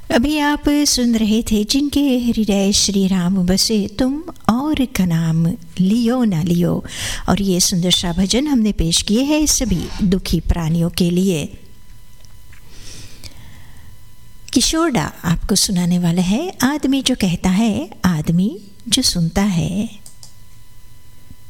अभी आप सुन रहे थे जिनके हृदय श्री राम बसे तुम और का नाम लियो ना लियो। और ये सुंदर सा भजन हमने पेश किए हैं सभी दुखी प्राणियों के लिए। किशोर दा आपको सुनाने वाला है आदमी जो कहता है, आदमी जो सुनता है।